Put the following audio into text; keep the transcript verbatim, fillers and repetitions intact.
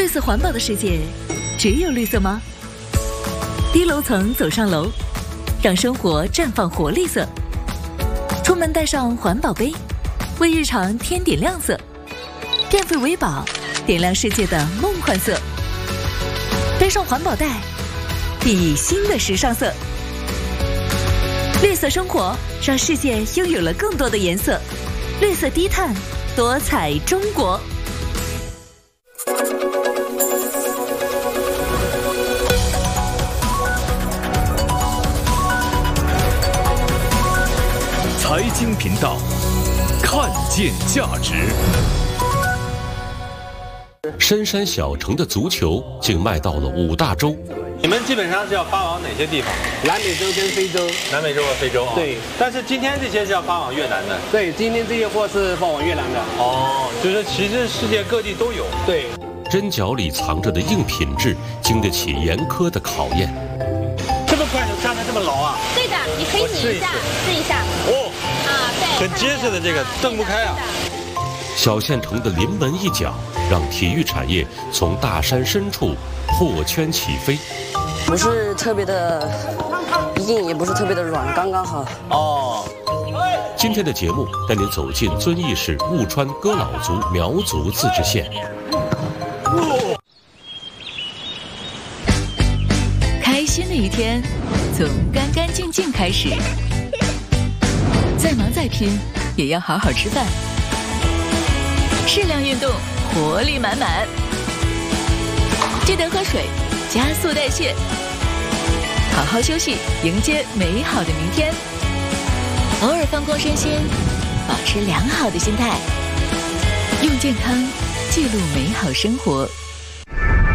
绿色环保的世界，只有绿色吗？低楼层走上楼，让生活绽放活力色。出门带上环保杯，为日常添点亮色。电费为宝，点亮世界的梦幻色。背上环保袋，熠熠新的时尚色。绿色生活，让世界拥有了更多的颜色。绿色低碳，多彩中国。 财经频道，看见价值。 深山小城的足球竟卖到了五大洲。 你们基本上是要发往哪些地方？ 南美洲跟非洲。 南美洲和非洲啊。 对。 但是今天这些是要发往越南的。 对，今天这些货是发往越南的。 哦，就是其实世界各地都有。 对。 针脚里藏着的硬品质，经得起严苛的考验。 这么快就干得这么牢啊？ 对的，你可以拧一下，试一下。 哦。 啊，对。 很结实的这个，蹬不开啊。 小县城的临门一脚，让体育产业从大山深处破圈起飞。 不是特别的硬，也不是特别的软，刚刚好。 哦。 今天的节目带您走进遵义市雾川哥老族苗族自治县。 开心的一天，从干干净净开始。再忙再拼，也要好好吃饭。适量运动，活力满满。记得喝水，加速代谢。好好休息，迎接美好的明天。偶尔放空身心，保持良好的心态，用健康记录美好生活。